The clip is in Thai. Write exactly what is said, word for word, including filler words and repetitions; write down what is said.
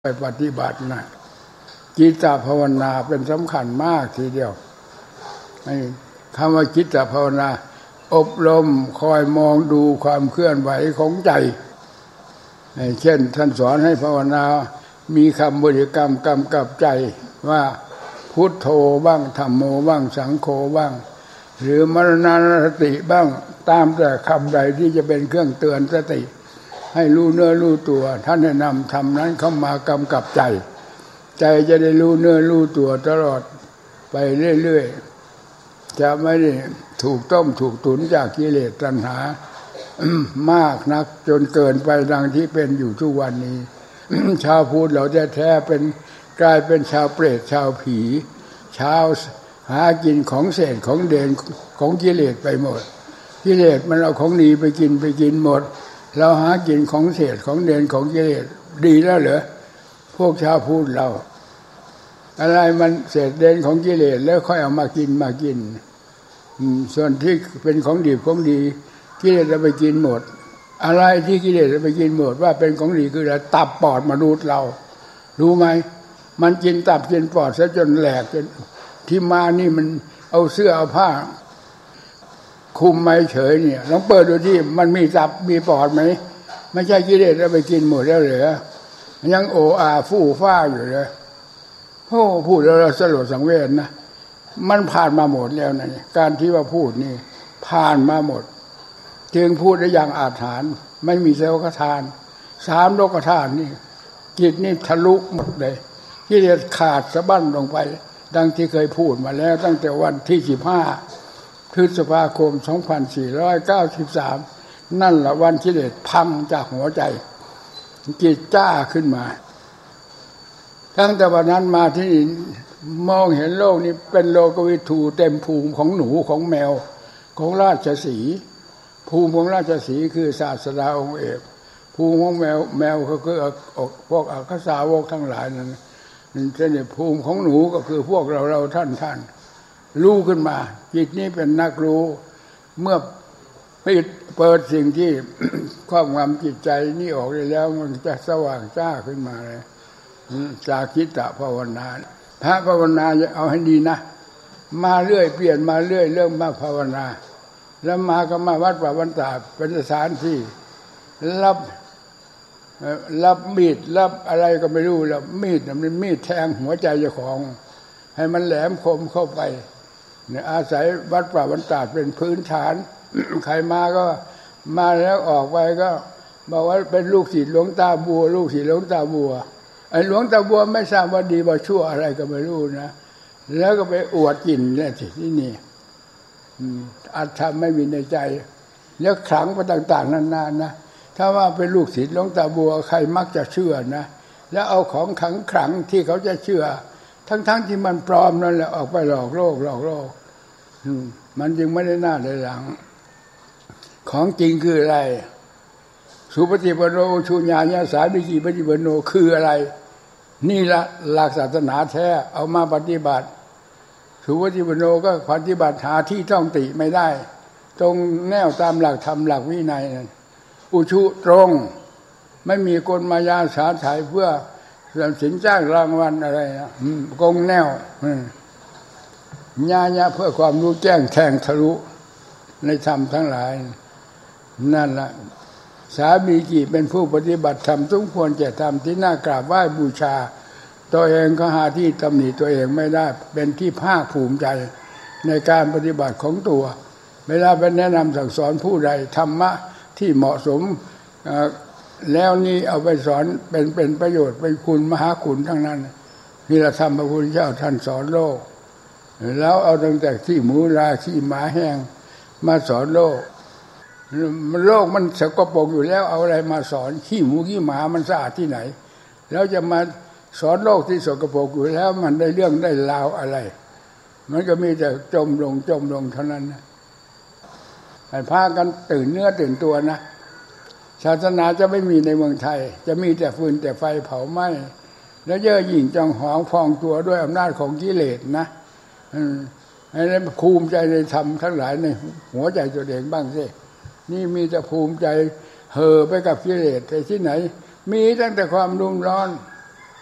ไปปฏิบัตินะจิตตภาวนาเป็นสำคัญมากทีเดียวคำว่าจิตตภาวนาอบรมคอยมองดูความเคลื่อนไหวของใจเช่นท่านสอนให้ภาวนามีคำบริกรรมกำกับใจว่าพุทโธบ้างธัมโมบ้างสังโฆบ้างหรือมรณานุสติบ้างตามแต่คำใดที่จะเป็นเครื่องเตือนสติให้รู้เนื้อรู้ตัวท่านแนะนำทำนั้นเข้ามากำกับใจใจจะได้รู้เนื้อรู้ตัวตลอดไปเรื่อยๆจะไม่ได้ถูกต้มถูกตุนจากกิเลสตัณหามากนักจนเกินไปดังที่เป็นอยู่ทุกวันนี้ ชาวพุทธเราแท้ๆเป็นกลายเป็นชาวเปรตชาวผีชาวหากินของเศษของเด่นของกิเลสไปหมดกิเลสมันเอาของดีไปกินไปกินหมดเราหากินของเศษของเด่นของกิเลสดีแล้วเหรอพวกชาวพุทธเราอะไรมันเศษเด่นของกิเลสแล้วค่อยเอามากินมากินส่วนที่เป็นของดีของดีกิเลสเอาไปกินหมดอะไรที่กิเลสเอาไปกินหมดว่าเป็นของดีคืออะไรตับปอดมนุษย์เรารู้ไหมมันกินตับกินปอดซะจนแหลกจนที่มานี่มันเอาเสื้อเอาผ้าคุมไม่เฉยเนี่ยลองเปิดดูที่มันมีตับมีปอดไหมไม่ใช่กิเลสเอาไปกินหมดแล้วเหรอยังโออาฟู่ฟ้าอยู่เลยโอ้พูดแล้วเราสลดสังเวชนะมันผ่านมาหมดแล้วนะการที่ว่าพูดนี่ผ่านมาหมดจึงพูดได้อย่างอาถรรพ์ไม่มีโลกธาตุสามโลกธาตุนี่จิตนี่ทะลุหมดเลยกิเลสขาดสะบั้นลงไปดังที่เคยพูดมาแล้วตั้งแต่วันที่สิบห้าพฤษภาคมสองพันสี่ร้อยเก้าสิบสามนั่นแหละวันกิเลสพังจากหัวใจจิตจ้าขึ้นมาตั้งแต่วันนั้นมาที่มองเห็นโลกนี้เป็นโลกวิถูเต็มภูมิของหนูของแมวของราชสีห์ภูมิของราชสีห์คือศาสดาองค์เอกภูมิของแมวแมวก็คือพวกอัคสาวกทั้งหลายนั่นนี่ภูมิของหนูก็คือพวกเราเราท่านท่านรู้ขึ้นมาจิตนี้เป็นนักรู้เมื่อปิดเปิดสิ่งที่ ครอบงำจิตใจนี่ออกได้แล้วมันจะสว่างจ้าขึ้นมาเลยจากจิตตภาวนาพระภาวนาจะเอาให้ดีนะมาเรื่อยเปลี่ยนมาเรื่อยเรื่องมาภาวนาแล้วมาก็มาวัดป่าบรรดาเป็นสถานที่รับรับมีดรับอะไรก็ไม่รู้แล้วมีดมันมีดแทงหัวใจเจ้าของให้มันแหลมคมเข้าไปเนี่ยอาศัยวัดป่าบรรดาเป็นพื้นฐาน ใครมาก็มาแล้วออกไปก็บอกว่าเป็นลูกศิษย์หลวงตาบัวลูกศิษย์หลวงตาบัวไอ้หลวงตาบัวไม่ทราบว่าดีว่าชั่วอะไรก็ไม่รู้นะแล้วก็ไปอวดกินเนี่ยที่นี่อาจทำไม่มีในใจแล้วขลังไปต่างๆนานๆนะถ้าว่าเป็นลูกศิษย์หลวงตาบัวใครมักจะเชื่อนะแล้วเอาของขลังขลังที่เขาจะเชื่อทั้งๆ ท, ที่มันปลอมนั่นแหละออกไปหลอกโลกหลอกโลกมันจึงไม่ได้หน้าได้หลังของจริงคืออะไรสุปฏิปันโนชูญาญาสามิจิปฏิปันโนคืออะไรนี่ละหลักศาสนาแท้เอามาปฏิบัติสุปฏิปันโนก็ปฏิบัติหาที่ต้องติไม่ได้ตรงแนวตามหลักธรรมหลักวินัยนั่นอุชุตรงไม่มีกลมายาสาไถเพื่อสินจ้างรางวัลอะไรนะกงแนวญาญาเพื่อความรู้แจ้งแทงทะลุในธรรมทั้งหลายนั่นละสามีจิเป็นผู้ปฏิบัติธรรมสมควรแก่ธรรมที่น่ากราบไหว้บูชาตัวเองก็หาที่ตำหนิตัวเองไม่ได้เป็นที่ภาคภูมิใจในการปฏิบัติของตัวเวลาไปแนะนำสั่งสอนผู้ใดธรรมะที่เหมาะสมแล้วนี่เอาไปสอนเป็นเป็นประโยชน์เป็นคุณมหาคุณทั้งนั้นนี่แหละธรรมพระพุทธเจ้าท่านสอนโลกแล้วเอาตั้งแต่ที่หมูราขี้หมาแห้งมาสอนโลกโลกมันสกปรกอยู่แล้วเอาอะไรมาสอนขี้หมูขี้หมามันสะอาดที่ไหนแล้วจะมาสอนโลกที่สกปรกอยู่แล้วมันได้เรื่องได้ราวอะไรมันก็มีแต่จมลงจมลงเท่านั้นนะให้พากันตื่นเนื้อตื่นตัวนะศาสนาจะไม่มีในเมืองไทยจะมีแต่ฟืนแต่ไฟเผาไหม้แล้วเย่อหยิ่งจองหองพองตัวด้วยอำนาจของกิเลสนะให้ได้ภูมิใจในธรรมทั้งหลายในหัวใจตัวเองบ้างสินี่มีแต่ภูมิใจเห่อไปกับกิเลสแต่ที่ไหนมีตั้งแต่ความรุ่มร้อน